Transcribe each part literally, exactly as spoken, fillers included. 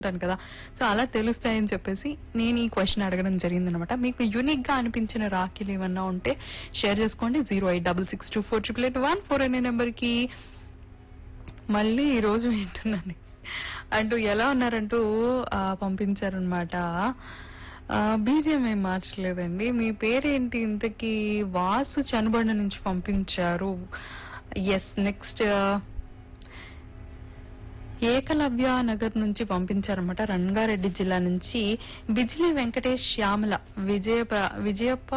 ఉంటాను కదా, సో అలా తెలుస్తాయని చెప్పేసి నేను ఈ క్వశ్చన్ అడగడం జరిగిందనమాట. మీకు యూనిక్ గా అనిపించిన రాఖీలు ఏమన్నా ఉంటే షేర్ చేసుకోండి. Zero eight double six two four triple eight one four అనే నెంబర్ కి. మళ్ళీ ఈ రోజు వింటున్నాను అంటూ ఎలా ఉన్నారంటూ ఆ, పంపించారనమాట. బీజిఎం ఏం మార్చలేదండి. మీ పేరేంటి ఇంతకీ? వాసు చనుబండ నుంచి పంపించారు. ఎస్, నెక్స్ట్ ఏకలవ్య నగర్ నుంచి పంపించారన్నమాట. రంగారెడ్డి జిల్లా నుంచి బిజిలీ వెంకటేష్ శ్యామల విజయ విజయప్ప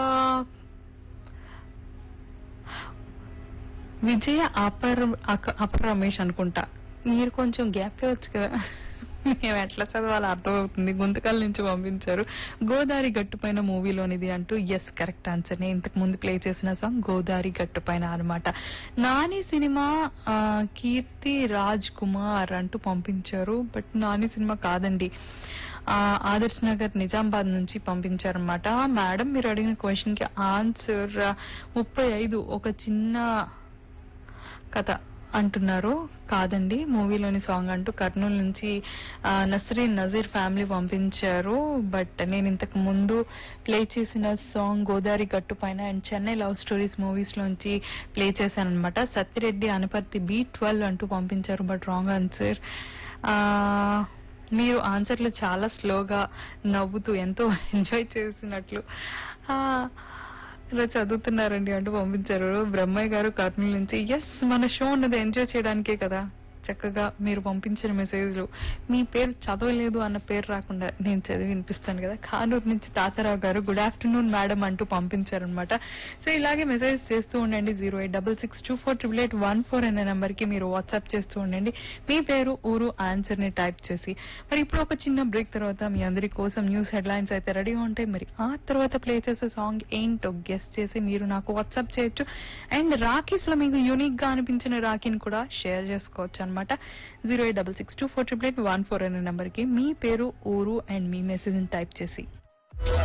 విజయ అపర్ అక- అపర్ రమేష్ అనుకుంటా. మీరు కొంచెం గ్యాప్ ఇవ్వచ్చు కదా. మేము ఎట్లా చదవాలో అర్థమవుతుంది. గుంతకల్ నుంచి పంపించారు. గోదారి గట్టుపైన మూవీలోనిది అంటూ. Yes, correct answer. నేను ఇంతకు ముందు ప్లే చేసిన సాంగ్ గోదారి గట్టుపైన అనమాట. నాని సినిమా ఆ, కీర్తి రాజ్ కుమార్ అంటూ పంపించారు. బట్ నాని సినిమా కాదండి. ఆ, ఆదర్శ్ నగర్ నిజామాబాద్ నుంచి పంపించారనమాట. మేడం, మీరు అడిగిన క్వశ్చన్ కి ఆన్సర్ ముప్పై ఐదు ఒక చిన్న కథ అంటున్నారు. కాదండి, మూవీలోని సాంగ్ అంటూ కర్నూలు నుంచి ఆ, నస్రీన్ నజీర్ ఫ్యామిలీ పంపించారు. బట్ నేను ఇంతకు ముందు ప్లే చేసిన సాంగ్ గోదారి గట్టు పైన and Chennai love stories movies లోంచి ప్లే చేశాను అనమాట. సత్యరెడ్డి అనపర్తి బి ట్వెల్వ్ అంటూ పంపించారు. But wrong answer. ఆ మీరు ఆన్సర్లు చాలా స్లోగా నవ్వుతూ ఎంతో ఎంజాయ్ చేసినట్లు ఆ ఇలా చదువుతున్నారండి అంటూ పంపించారు. బ్రహ్మయ్య గారు కర్నూలు నుంచి. ఎస్, మన షో ఉన్నది ఎంజాయ్ చేయడానికే కదా. చక్కగా మీరు పంపించిన మెసేజ్లు మీ పేరు చదవలేదు అన్న పేరు రాకుండా నేను చదివి వినిపిస్తాను కదా. కానూరు నుంచి తాతారావు గారు గుడ్ ఆఫ్టర్నూన్ మేడం అంటూ పంపించారనమాట. సో ఇలాగే మెసేజ్ చేస్తూ ఉండండి. Zero eight double six two four triple eight one four అనే నెంబర్ కి మీరు వాట్సాప్ చేస్తూ ఉండండి. మీ పేరు, ఊరు, ఆన్సర్ ని టైప్ చేసి. మరి ఇప్పుడు ఒక చిన్న బ్రేక్ తర్వాత మీ అందరి కోసం న్యూస్ హెడ్లైన్స్ అయితే రెడీగా ఉంటాయి. మరి ఆ తర్వాత ప్లే చేసే సాంగ్ ఏంటో గెస్ట్ చేసి మీరు నాకు వాట్సాప్ చేయొచ్చు. అండ్ రాఖీస్ లో మీకు యూనిక్ గా అనిపించిన రాఖీని కూడా షేర్ చేసుకోవచ్చు అనమాట. Zero eight double six two four triple eight one four అనే నెంబర్ కి మీ పేరు, ఊరు అండ్ మీ మెసేజ్ టైప్ చేసి